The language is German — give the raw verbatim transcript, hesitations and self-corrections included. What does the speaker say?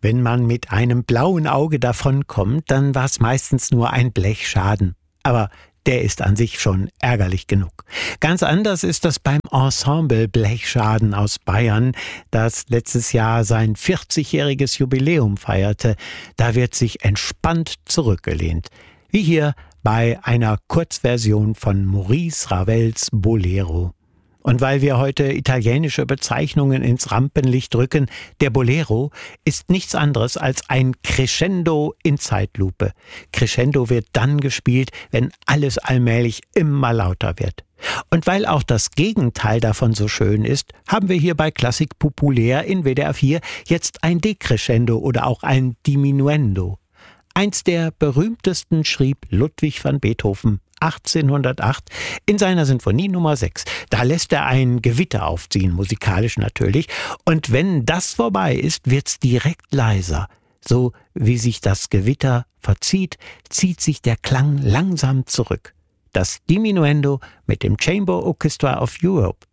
Wenn man mit einem blauen Auge davonkommt, dann war es meistens nur ein Blechschaden. Aber der ist an sich schon ärgerlich genug. Ganz anders ist das beim Ensemble Blechschaden aus Bayern, das letztes Jahr sein vierzigjähriges Jubiläum feierte. Da wird sich entspannt zurückgelehnt. Wie hier bei einer Kurzversion von Maurice Ravels Bolero. Und weil wir heute italienische Bezeichnungen ins Rampenlicht rücken, der Bolero ist nichts anderes als ein Crescendo in Zeitlupe. Crescendo wird dann gespielt, wenn alles allmählich immer lauter wird. Und weil auch das Gegenteil davon so schön ist, haben wir hier bei Klassik Populär in W D R vier jetzt ein Decrescendo oder auch ein Diminuendo. Eins der berühmtesten schrieb Ludwig van Beethoven achtzehnhundertacht in seiner Sinfonie Nummer sechs. Da lässt er ein Gewitter aufziehen, musikalisch natürlich. Und wenn das vorbei ist, wird's direkt leiser. So wie sich das Gewitter verzieht, zieht sich der Klang langsam zurück. Das Diminuendo mit dem Chamber Orchestra of Europe